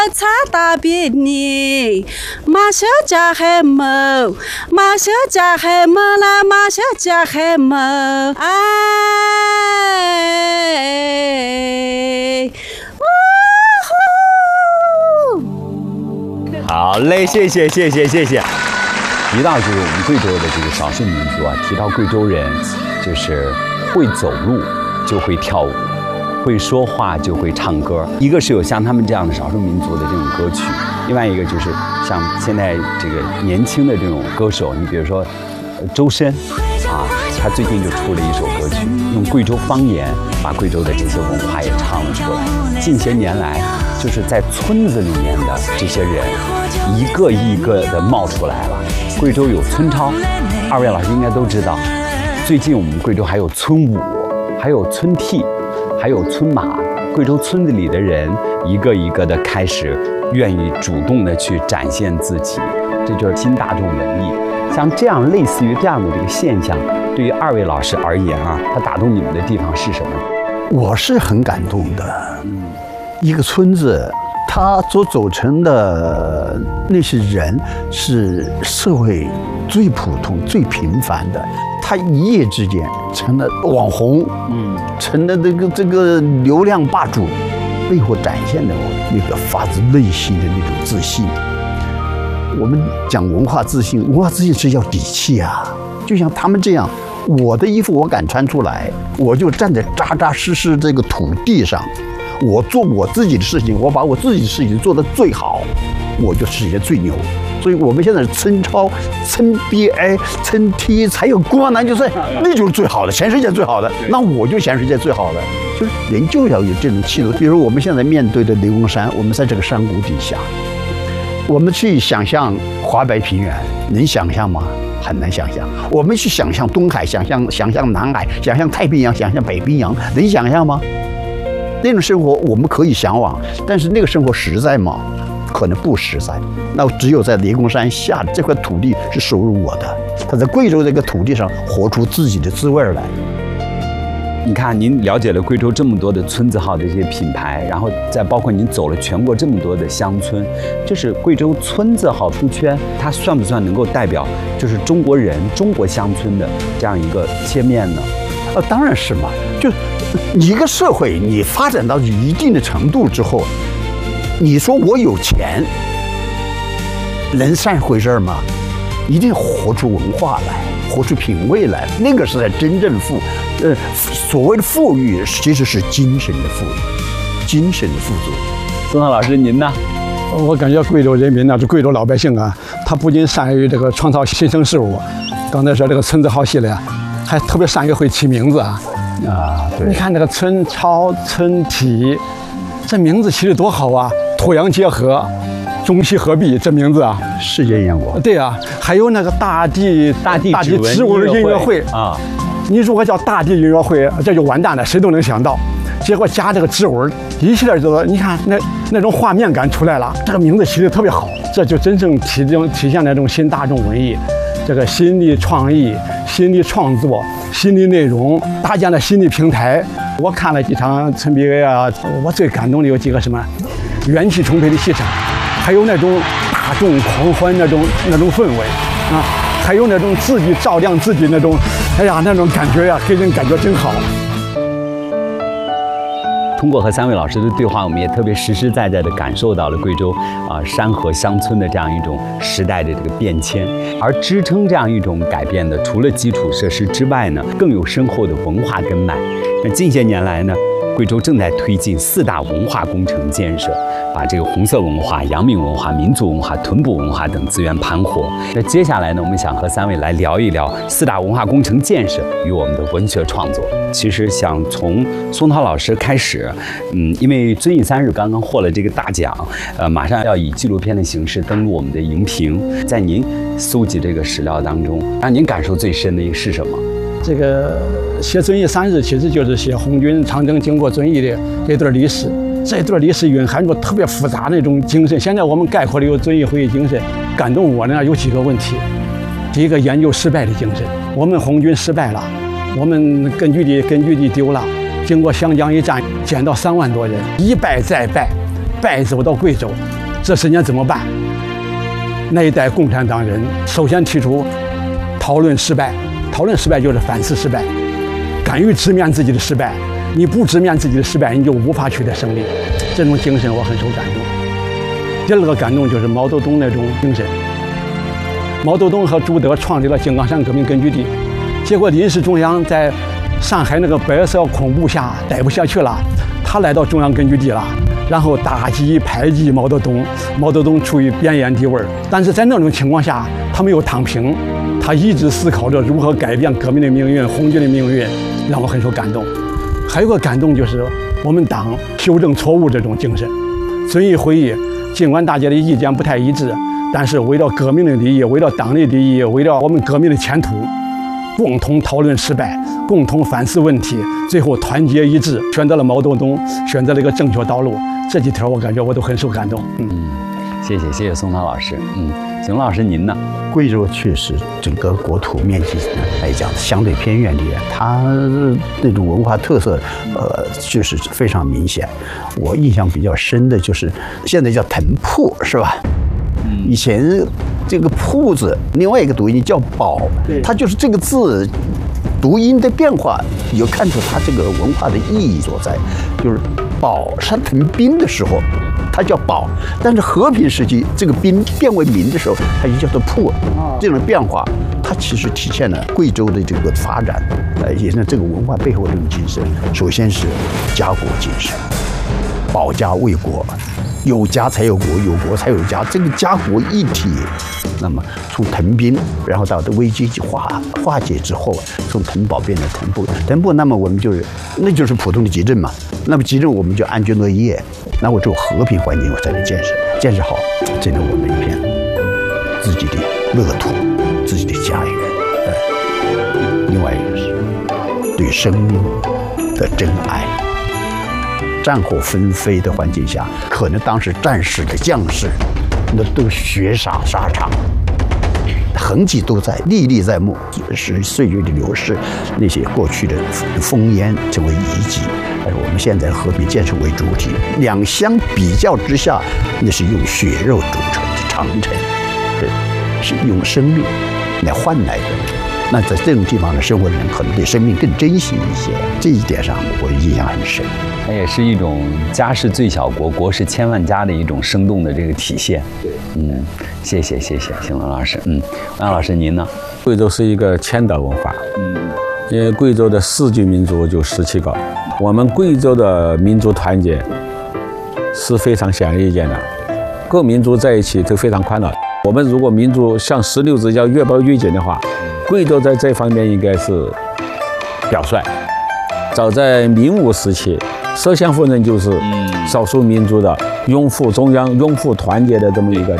擦大便呢，马小家还没，马小家还没啦，马小家还没，哎， 好嘞，谢谢。提到就是我们贵州的这个少数民族啊，提到贵州人，就是会走路就会跳舞，会说话就会唱歌。一个是有像他们这样的少数民族的这种歌曲，另外一个就是像现在这个年轻的这种歌手，你比如说周深啊，他最近就出了一首歌曲，用贵州方言把贵州的这些文化也唱了出来。近些年来，就是在村子里面的这些人，一个一个的冒出来了。贵州有村超，二位老师应该都知道。最近我们贵州还有村舞，还有村替，还有村马。贵州村子里的人一个一个的开始愿意主动的去展现自己，这就是新大众文艺。像这样类似于这样的这个现象，对于二位老师而言啊，它打动你们的地方是什么？ 我是很感动的。一个村子，它所组成的那些人是社会最普通、最平凡的，他一夜之间成了网红，成了这个流量霸主，背后展现的那个发自内心的那种自信。我们讲文化自信，文化自信是要底气啊！就像他们这样，我的衣服我敢穿出来，我就站在扎扎实实这个土地上，我做我自己的事情，我把我自己的事情做得最好，我就世界最牛。所以我们现在村超、村 BA、村 T 才有光南决赛，那就是最好的，全世界最好的。那我就全世界最好的，就是人就要有这种气度。比如我们现在面对的雷公山，我们在这个山谷底下，我们去想象华北平原，能想象吗？很难想象。我们去想象东海，想象南海，想象太平洋，想象北冰洋，能想象吗？那种生活我们可以向往，但是那个生活实在吗？可能不实在。那只有在雷公山下这块土地是属于我的，他在贵州这个土地上活出自己的滋味来。 你看，您了解了贵州这么多的村字号的这些品牌，然后再包括您走了全国这么多的乡村，就是贵州村字号出圈，它算不算能够代表就是中国人、中国乡村的这样一个切面呢？ 当然是嘛。就一个社会，你发展到一定的程度之后，你说我有钱，能算回事吗？一定活出文化来，活出品味来，那个是在真正所谓的富裕，其实是精神的富裕，精神的富足。 宋涛老师，您呢？ 我感觉贵州人民呢，这贵州老百姓啊，他不仅善于这个创造新生事物，刚才说这个村字号系列，还特别善于会起名字啊。 对， 你看这个村超、村体，这名字起得多好啊！土洋结合，中西合璧，这名字啊， 世界烟火。 对啊，还有那个大地指纹音乐会啊。你如果叫大地音乐会，这就完蛋了，谁都能想到。结果加这个指纹，一系列就你看那种画面感出来了。这个名字起得特别好，这就真正体现那种新大众文艺，这个新的创意、新的创作、新的内容，搭建了新的平台。我看了几场村比赛啊，我最感动的有几个什么，元气充沛的气场，还有那种大众狂欢那种氛围啊，还有那种自己照亮自己那种，哎呀，那种感觉呀，给人感觉真好。 通过和三位老师的对话，我们也特别实实在在地感受到了贵州山河乡村的这样一种时代的这个变迁，而支撑这样一种改变的，除了基础设施之外呢，更有深厚的文化根脉。那近些年来呢，贵州正在推进4大文化工程建设，把这个红色文化、阳明文化、民族文化、屯堡文化等资源盘活。那接下来呢，我们想和三位来聊一聊4大文化工程建设与我们的文学创作。其实想从松涛老师开始，因为遵义3日刚刚获了这个大奖，马上要以纪录片的形式登陆我们的荧屏。在您搜集这个史料当中，让您感受最深的一个是什么？ 这个写遵义3日，其实就是写红军长征经过遵义的这段历史。这段历史蕴含着特别复杂的那种精神。现在我们概括的有遵义回忆精神，感动我呢有几个问题。第一个，研究失败的精神。我们红军失败了，我们根据地丢了，经过湘江一战，减到3万多人，一败再败， 败走到贵州，这10年怎么办？那一代共产党人首先提出讨论失败，讨论失败就是反思失败，敢于直面自己的失败。你不直面自己的失败，你就无法取得胜利。这种精神我很受感动。第2个感动就是毛泽东那种精神。毛泽东和朱德创立了井冈山革命根据地，结果临时中央在上海那个白色恐怖下待不下去了，他来到中央根据地了，然后打击排挤毛泽东。毛泽东处于边缘地位，但是在那种情况下，他没有躺平，他一直思考着如何改变革命的命运、红军的命运，让我很受感动。还有个感动就是我们党修正错误这种精神，遵义会议，尽管大家的意见不太一致，但是为了革命的利益，为了党的利益，为了我们革命的前途，共同讨论失败，共同反思问题，最后团结一致，选择了毛泽东，选择了一个正确道路。这几条我感觉我都很受感动。 谢谢宋涛老师。邢老师您呢？ 贵州确实整个国土面积来讲相对偏远一点，它那种文化特色，就是非常明显。我印象比较深的就是现在叫腾瀑，是吧？以前这个瀑字，另外一个读音叫宝，它就是这个字读音的变化，有看出它这个文化的意义所在。就是宝是腾兵的时候，它叫宝，但是和平时期这个兵变为民的时候，它就叫做瀑。这种变化，它其实体现了贵州的这个发展，也是这个文化背后的这种精神。首先是家国精神，保家卫国，有家才有国，有国才有家，这个家国一体。那么从腾兵，然后到危机化解之后，从腾保变成腾瀑，腾瀑，那么我们那就是普通的集镇嘛。那么集镇我们就安居乐业，那我只有和平环境我才能建设好，这是我们一片自己的乐土，自己的家园。另外一个是对生命的珍爱。战火纷飞的环境下，可能当时战士的将士，那都血洒沙场，痕迹都在，历历在目。是岁月的流逝，那些过去的烽烟成为遗迹。而我们现在和平建设为主体，两相比较之下，那是用血肉筑成的长城，是用生命来换来的。那在这种地方的生活的人，可能对生命更珍惜一些。这一点上，我印象很深。 它也是一种家是最小国，国是千万家的一种生动的这个体现。 对， 谢谢邢龙老师。王老师您呢？ 贵州是一个千岛文化，因为贵州的世居民族就17个，我们贵州的民族团结是非常显而易见的，各民族在一起都非常快乐。我们如果民族像16支要越抱越紧的话，贵州在这方面应该是表率。早在明武时期，摄仙夫人就是少数民族的拥护中央、拥护团结的这么一个